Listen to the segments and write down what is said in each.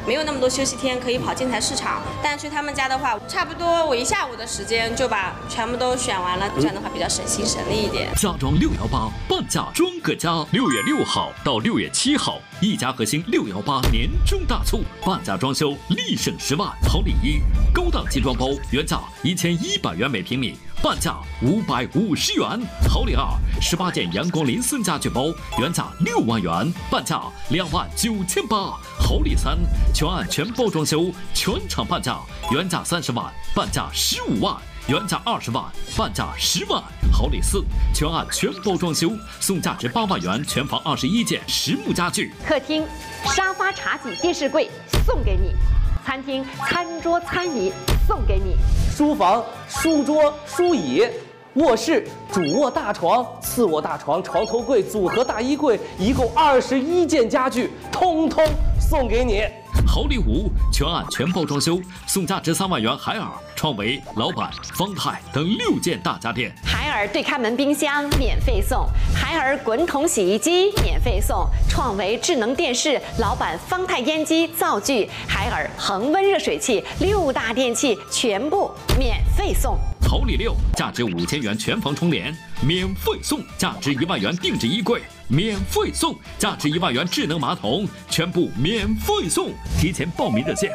没有那么多休息天可以跑建材市场。但去他们家的话，差不多我1下午的时间就把全部都选完了，这样的话比较省心省力一点。 家装618半价装个家，6月6号到6月7号，一家核心618年终大促，半价装修立省10万。好礼一，高档集装包原价1100元每平米，半价550元。好礼二，18件阳光林森家具包原价6万元，半价29800。好礼三，全案全包装修，全场半价，原价30万，半价15万。原价20万，半价10万。好礼四，全案全包装修，送价值8万元全房21件实木家具。 客厅沙发、茶几、电视柜送给你；餐厅餐桌、餐椅送给你； 书房书桌、书椅；卧室主卧大床、次卧大床、床头柜、组合大衣柜，一共21件家具，通通送给你。 好礼五，全案全包装修，送价值3万元海尔、创维、老板、方太等6件大家电。 海尔对开门冰箱免费送，海尔滚筒洗衣机免费送，创维智能电视、老板方太烟机灶具、海尔恒温热水器6大电器全部免费送。 好礼六，价值5000元全房窗帘免费送，价值1万元定制衣柜免费送，价值1万元智能马桶全部免费送。提前报名热线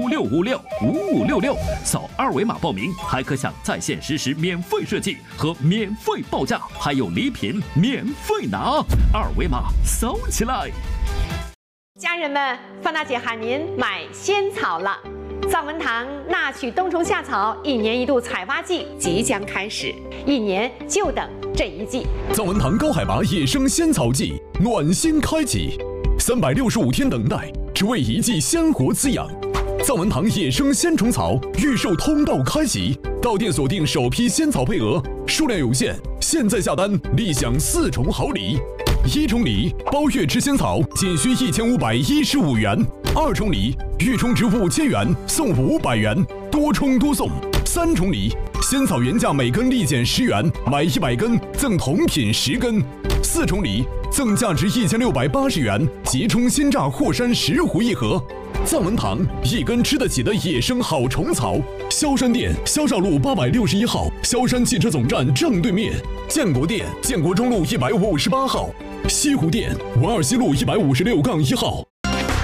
56565566，扫2维码报名，还可享在线实时免费设计和免费报价，还有礼品免费拿，2维码扫起来。 家人们，范大姐喊您买仙草了。藏文堂纳曲冬虫夏草1年1度采挖季即将开始，1年就等这一季。 藏文堂高海拔野生仙草季暖心开启，365天等待，只为一季鲜活滋养。藏文堂野生仙虫草预售通道开启，到店锁定首批仙草配额，数量有限，现在下单立享4重好礼。1重礼，包月吃仙草仅需1515元；2重礼，预充值5000元送500元，多充多送。3重礼，仙草原价每根立减10元，买100根赠同品10根。4重礼，赠价值1680元即充鲜榨霍山10壶1盒。藏文堂一根吃得起的野生好虫草。萧山店萧少路861号，萧山汽车总站正对面；建国店建国中路158号；西湖店文二西路156-1号。